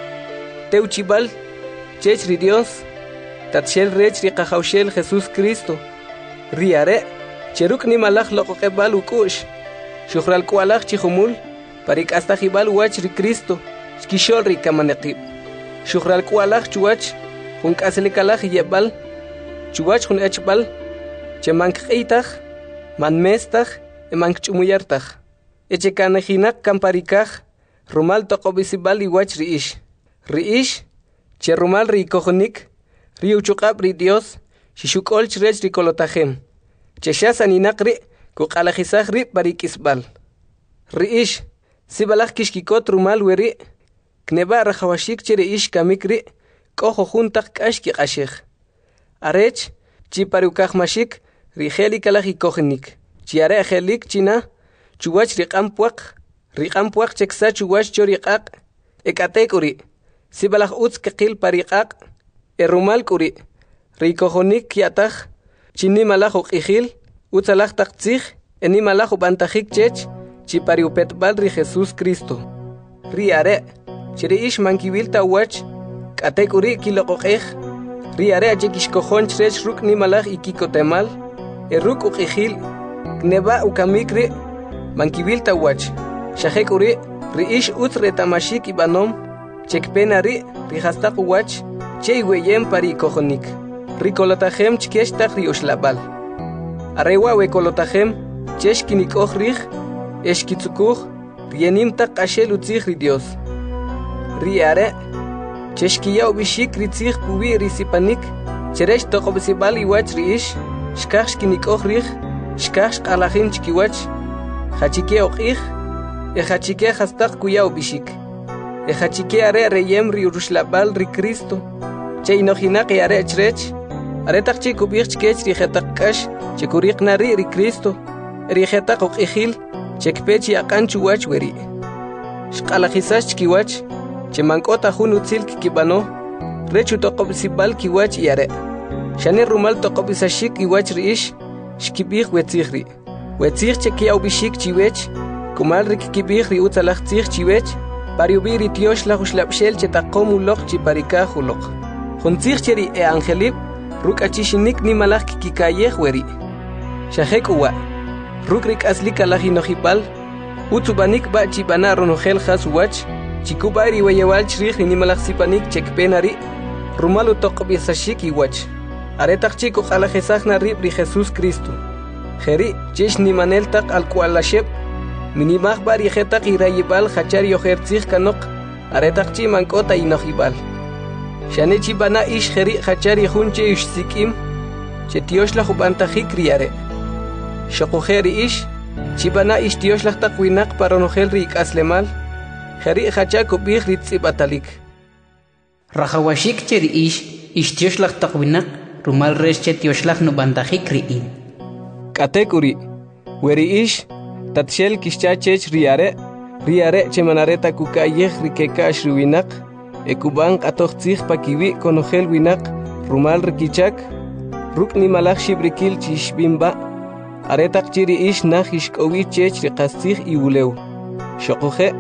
Teu chibal, chech ri Dios, tatshel rech ri kajaushel Jesús Cristo, riare, cheruk nimalach lokokebal ukush, shuhral kualach chihumul, parik hasta jibal wach ri Cristo, skishol ri kamanekib, shuhral kualach chuach, jun kaselikalach yebal, chuwach jun echbal, che mankitach, manmestach, e mankchumuyartach. Eche kanejinak kamparikach, rumal tokobisibal iwach riish. Riish, che rumal rikojonik, riuchukab ri Dios, shishukol chrech rikolotajem. Che shasaninak ri, kukalajisach ri parikisbal. Riish, sibalach kishkikot rumal weri, kneba rajawashik che riish kamikri, kojo juntak kashki ashech. Arech, chi parukaj mashik, rijeli kalaj ikojenik. Chi are ajelik china, chuwach riqampuaq cheksa chuwach choriqaq, ekatek uri, sibalaj utz kekil pariqaq, erumal kuri, rikojonik kiataj, chinimalaj uqijil, utzalaj taqtzij, enimalaj ubantajik chech, chi pariupetbal ri Jesús Cristo. Ri are, chiri ish mankibilta wach, katek uri kiloqoqej, riare achekishkojon chrech ruk nimalaj ikikotemal, ruk uqijil, kneba ukamikri, mankibilta wach, shajek uri, riish utz retamashik ibanom, chekpena ri, rihastaq wach, che iweyem pari kojonik, rikolotajem chkeshtaq riushlabal. Arewa wekolotajem, cheshkinikoj rij, eshkitzukuj, rienimtaq ashel utzij ri Dios. Riare, cheshkiya ubishik ritzig pubi risipanik, cheresh tokobisibal iwach riish, shkach shkinikoj rij, shkach shkalajin chkiwach, hachike oqij, hachike hastaq kuya ubishik, hachike are reyem riurushlabal ri Cristo, che inojinak are chrech, aretaq chikubij chkech rijetaq kash, chekuriqnari ri Cristo, rijetaq oqijil, chekpech yaqan chuwach weri. Shkalajisash chkiwach, Chemankota jun utzil kikibano, rechu tokobisibal kiwach yare. Shane rumal tokobisashik iwach riish, shkibij wetzigri. Wetzig chekia ubishik chiwech, kumal rikikibij ri utzalach tzig chiwech, pariubi ritiosh la hushlapshel chetakomulok chiparikajulok. Juntzig cheri e angelib, ruk achishinik ni malach kikikayej weri. Shahek uwa, ruk rik aslika lajinojibal, utzubanik ba chibana ronogel has wach, chikubari wayewal chrij nimalaj sipanik chekpenari, rumalu tokobisashik iwach. Aretaq chiku jalajesajna ribri Jesús Cristo. Jeri, chish nimaneltaq alkualasheb, minimaj bari jetaq irayibal hachari ojertzij kanok, aretaq chi mankota inojibal. Shane chibana ish jeri hachari junche ish sikim, chetioshla jubantajik riare. Shokujeri ish, chibana ish tioshla taqwinak paronojel rik aslemal, Jeri hachako bih ritzibatalik. Rajawashik cheri ish tioshlag taqwinak, rumal resh che tioshlag no bandajik riin. Katekuri, weri ish, tatshel kishchachech riare chemanareta kukayej rikeka ashruwinak, ekuban atochtzig pakiwi konojel winak, rumal rikichak, ruk nimalaj shibrikil chishbimba, aretak chiri ish nah ishkowi chech riqastzig iwuleu. Shokoje,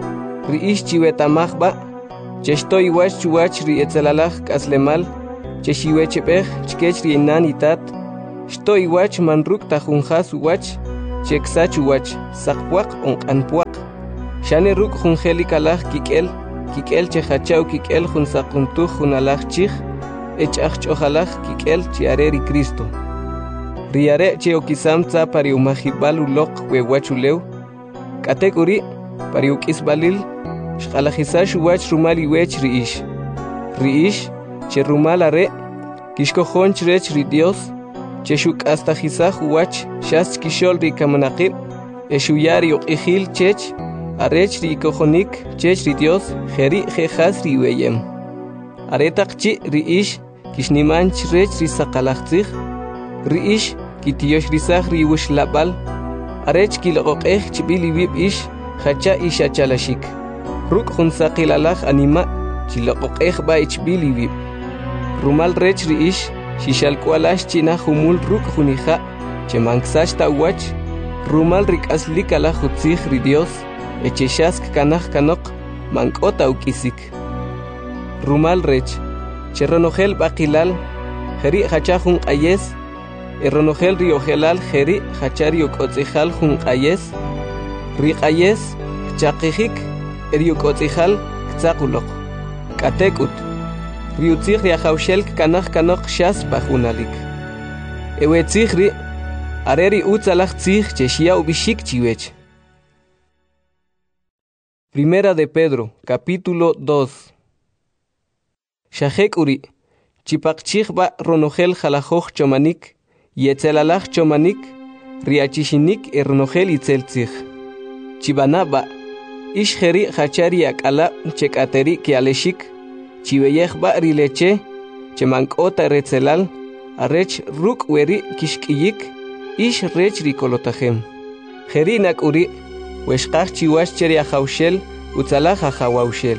ri'ish chiwetamajba cheshtoy wach chuwach ri etzalalaj k'aslemal cheshiwechebej chkech ri inan itat shtoy wach manruk tajunjas wach cheksach wach saqpuaq onq'anpuaq shane ruk junjeli kalaj kik'el chejachaw kik'el jun saquntuj jun alaj chij ech'aj ch'ojalaj kik'el chiare ri Cristo riare che okisam tza pari umajibal uloq wewach ulew k'atek uri pari uk'isbalil xq'alajisax wach rumal iwech ri'ish che rumal are kixkojon chirech ri Dios che xuk'astajisaj wach xas chkixol ri kamanaqib exuyar yoq'ijil chech arech ri kojonik chech ri Dios jeri jejas ri weyem aretaq chi ri'ish kixniman chirech ri saqalajtzij ri'ish kitioxrisaj ri wixlab'al arech kiloq'ej chib'il iwib ish jacha ixachalashik ruk' jun saqilalaj anima chiloq'ej ba ichb'il iwib rumal rech ri'ish xixalk'ualax china jumul ruk' junija chemanksach ta'wach rumal rik'aslik alaj utzij ri Dios echexask kanaj kanoq mank'ota uk'isik rumal rech cheronojel b'aqilal jeri jacha jun q'ayes eronojel ri ojelal jeri jacha ri ok'otz'ijal jun q'ayes ri q'ayes chaqijik ri ok'otz'ijal ktza'quloq k'atek'ut ri utzij ri ajawxel kanaj kanoq xas pajunalik ewetzij ri are ri utz alaj tzij chexya ubixik chiwech. Primera de Pedro, capítulo 2. Shajek uri, chipaqchij ba ronojel jalajoj chomanik, yetzelalaj chomanik, riachishinik ronojel itzeltzij. Chibana ba, ish jeri hachari akala chekateri kialeshik, chibeyej ba rileche, chemankota retzelal, arech ruk weri kishkiyik, ish rech rikolotajem. Jeri nak uri, weshqaj chiwash cheri ajawshel, utzalaj ajawawshel.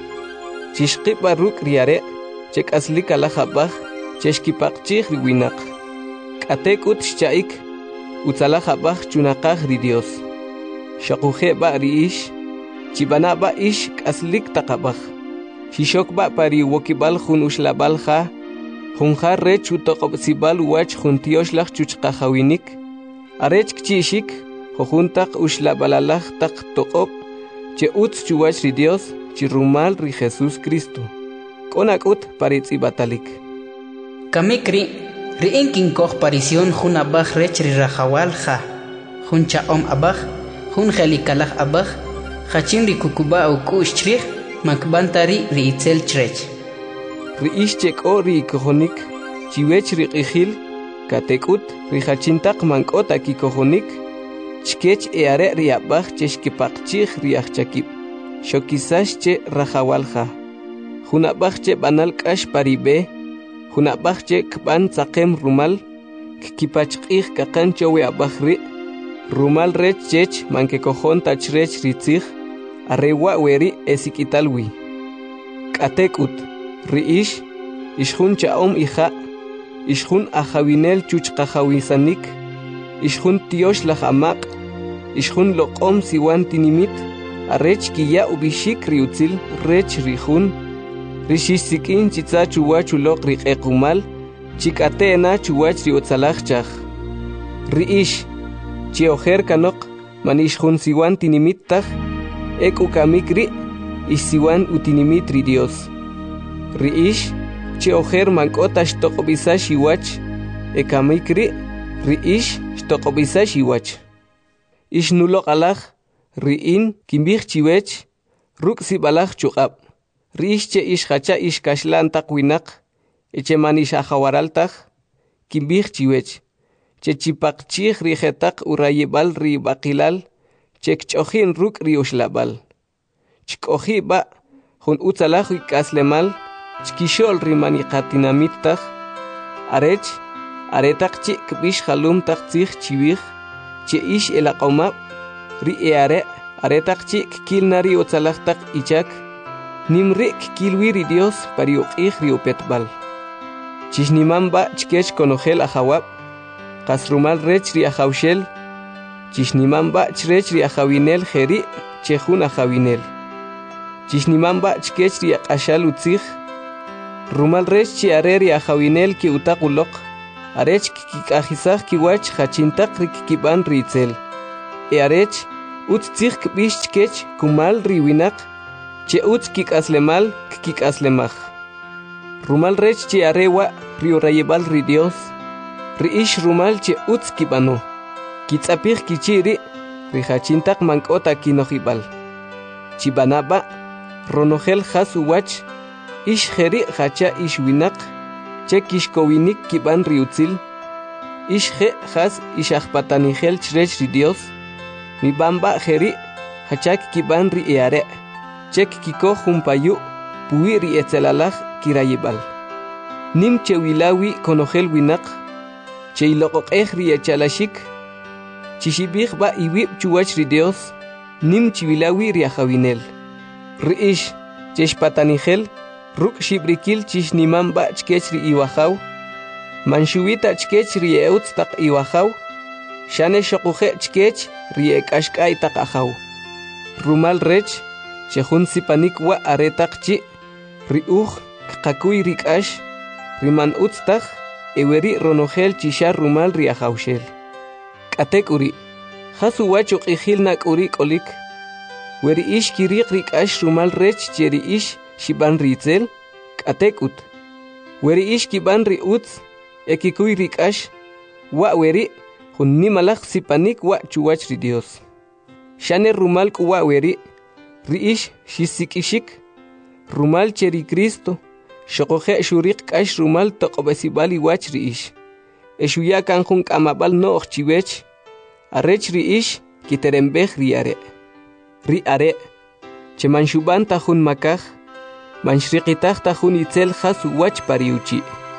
Chishqipa ruk riare, chek aslik alajabaj, cheshkipaqchij riwinak. K'atek ut xchaik, utzalajabaj chunaqaj ri Dios. Shaquje ba riish, chibana ba ish k'aslik taqabaj. Shishok ba pari wokibal jun uxlabal ja, junja rech utoqobsibal wach jun tioxlaj chuchqajawinik, arech kchishik, jojuntaq uxlabalalaj taq toqob, che utz chuwach ri Dios, chirumal ri Jesús Cristo. Konakut paritz'ibatalik. Kamikri, ri'in kinkoj parision jun abaj rech ri rajawal ja, jun cha'om abaj, jun jelikalaj abaj, jachin ri kukuba uku'x chrij, makbantari ri itzel chrech. Ri ish chek'o ri ikojonik, chiwech ri q'ijil, katekut ri jachintaq mank'ota kikojonik, chkech eare ri abaj chexkipaqchij ri ajchakib, xokisax che rajawalja. Jun abaj che banal k'ax paribe, jun abaj che kb'an tzaqem rumal, kkipachq'ij kaqan chowe abaj ri, rumal rech chech mankekojon tachrech ri tzij, arrewa weri esik'italwi. K'atek'ut, ri ish jun cha'om ija, ish jun ajawinel chuchqajawisanik, ish jun tioxlaj amaq, ish jun loq'om siwan tinimit, arech kiya ubixik ri utzil rech ri jun, ri xixsik'in chitza chuwach uloq ri q'equmal, chik'ate'na chuwach ri otzalaj chaj. Ri ish chi ojer kanoq man ish jun siwan tinimit taj, ek'u kamik ri ish siwan utinimit ri Dios. Ri ish chi ojer mank'ota xtoq'obisax iwach, ekamik ri ish xtoq'obisax iwach. Ish nuloq alaj ri'in kimbij chiwech, ruk' sib'alaj chuq'ab. Ri ish che ish jacha ish kaxlan taq winaq, eche man ish ajawaral taj, kimbij chiwech, che chipaqchij ri jetaq urayibal ri b'aqilal, che kch'ojin ruk' ri uxlab'al. Chk'oji ba jun utzalaj ik'aslemal, chkixol ri maniqatinamit taj, arech aretaq chi kb'ix jalum taq tzij chiwij, che ish elaq'omab, ri aretaq chi kkilna ri utzalaj taq ichak, nimri kkilwi ri Dios pari uq'ij ri upetb'al. Chixniman ba chkech konojel ajawab, qasrumal rech ri ajawxel, chixniman ba chrech ri ajawinel jeri che jun ajawinel. Chishnimamba chkech ri ashal utzig. Rumal rech chi are ri ajawinel ki utaqulok. Arech kikajisaj kiwach hachintaq ri kikiban ritzel. Arech utzig kbish chkech kumal ri winak. Che utz kikaslemal kikaslemaj. Rumal rech chi arewa ri orayebal ri Dios. Ri ish rumal che utz kibano. Kitzapij kichiri ri hachintaq mankota kinojibal. Chibanaba ronogel has uwach. Ish jeri hacha ish winak. Che kishkowinik kiban ri utzil. Ish je has ish ajpatanigel chrech ri Dios. Mi bamba jeri hachak kiban ri eare. Chek kiko jumpayu puwi ri etzelalaj kirayibal. Nim che wilawi konogel winak. Che iloqoqej ri echalashik. Chishibij ba iwib chuwach ri Dios. Nim chiwilawi ri ajawinel. Ri ish cheshpatanigel. Ruk shibrikil chishniman ba chkech ri iwajaw. Manshuwita chkech ri eutz taq iwajaw. Shane shokuje chkech ri ekashkay taq ajaw. Rumal rech chejun sipanik wa aretaq chi. Ri uj kqakuy ri k'ash. Riman utz taq eweri ronogel chisha rumal ri ajawshel. K'atek uri. Jasu wachu q'ijil nak uri k'olik. Weri ish kiriq ri k'ash rumal rech cheri ish shiban ritzel, k'atekut. Weri ish kiban ri utz, ekikuy ri k'ash, wa weri, jun nimalaj sipanik wa chuwach ri Dios. Shane rumal kuwa weri, ri ish shisikishik, rumal cheri Cristo, shokoje shuriq k'ash rumal toqobesibal iwach ri ish. Eshuya kanjun kamabal no chiwech, arech ri ish kiterembej ri are. Ri are, chemanshuban tajun makaj, manshriqitaq tajun itzel has uwach pariuchi.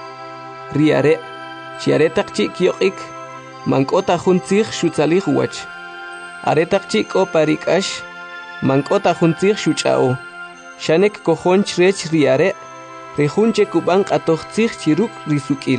Ri are, chiaretaq chi kioqik, mankota jun tzig shutzalij uwach. Aretaq chi ko parikash, mankota jun tzig shuchao. Shanek kojon chrech ri are, rejunche kuban qatoj tzig chiruk risukil.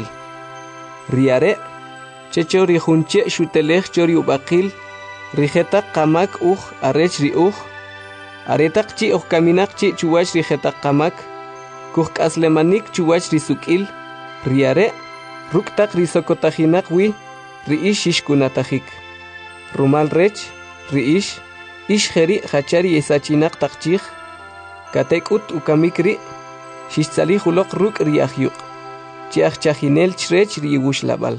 Ri are, checho rijunche shutelej chori ubaqil, rijetaq qamak uj arech ri uj. Aretaq chi uj kaminak chi chuwach ri jetaq qamak. Kuj k'aslemanik chuwach ri suk'il. Ri are, ruktaq ri sokotajinak wi, ri ish shishkunatajik. Rumal rech, ri ish jeri hachari esachinak taqchij. Katekut ukamik ri, shishtzalij uloq ruk ri ajyuq. Chi ajchajinel chrech ri iwushlabal.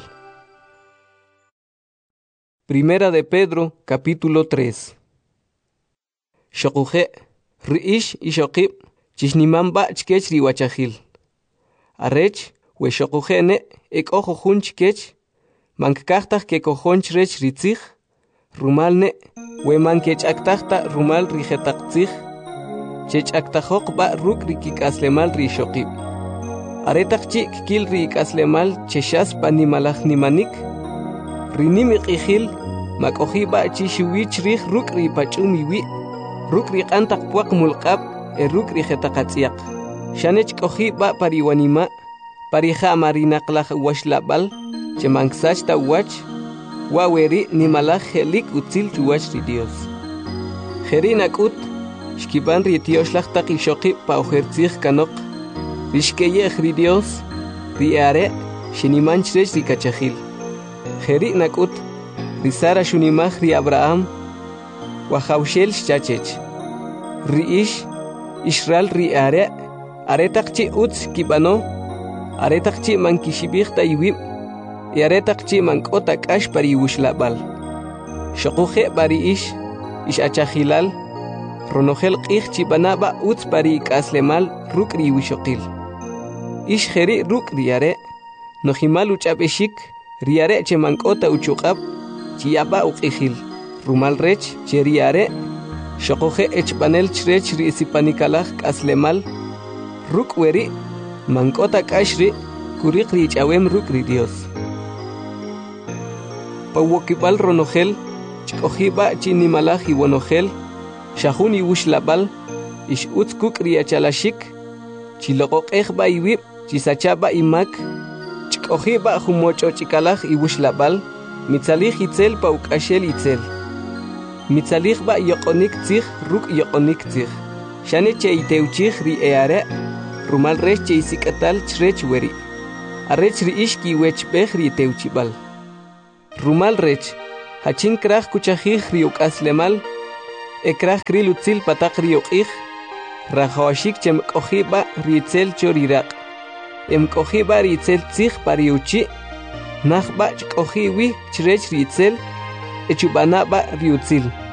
Primera de Pedro, capítulo 3. Shokuje, ri ish ishokib, chishniman ba chkech ri wachajil. Arech, we shokuje ne, ek ojo jun chkech, mankaktaj ke kojon chrech ri tzig, rumal ne, we mankech aktajta rumal ri jetak tzig, chech aktajok ba ruk ri kikaslemal ri shokib. Aretak chik kil ri ikaslemal cheshas panimalaj nimanik, ri nimik ijil, makoji ba chishuwich rij ruk ri pachumiwi, ruk ri qantak puak mulqab ruk ri jetaqatsiaq. Shanech koji ba pariwanima, parija marinaqlaj washlabal, chemansach ta wach, waweri nimalaj helik utzil chuwach ri Dios. Jerinakut, shkiban ri tioshlaj taqishoqi pa ujertzij kanok, rishkeyej ri Dios, ri are, shinimanchrech ri kachajil. Jerinakut, ri Sara shunimaj ri Abraham, wajawshel shchachech. Ri ish, Israel ri are, aretaq chi utz kibano, aretaq chi mankishibij ta iwib, aretaq chi mankota k'ash pari iwushlabal. Shokuje bari ish achajilal, ronogel q'ij chibanaba utz pari ik'aslemal ruk ri iwishoqil. Ish jeri ruk ri are, nojimal uch'ab'exik, ri are che mankota uchuqab, chiyaba uq'ijil. Rumal rech che ri are, shokuje echbanel chrech ri isipanikalaj k'aslemal, ruk weri, mankota k'ash ri, kuriq ri ich'awem ruk ri Dios. Pawokibal ronogel, chkojiba chinimalaj iwonogel, shahun iwushlabal, ish utz kuk ri achalashik, chiloqoqej ba iwib, chisachaba imak, chkojiba jumochochikalaj iwushlabal, mitzalij itzel pa uk'ashel itzel. Mitzalij ba yoqonik tzij ruk yoqonik tzij. Shani che teuchih ri eare, rumal rech che isikatal chrech weri. Arrech ri ishki wech bech ri teuchibal. Rumal rech, hachin krach kuchahih ri ukaslemal, ekrach kri lutzil patak ri ukih, rajawashik chem kohiba ri tzel chorirak. Kohiba ri tzel tzich pariuchi, nachba kohiwi chrech ri tzel, echubanaba ri utzil.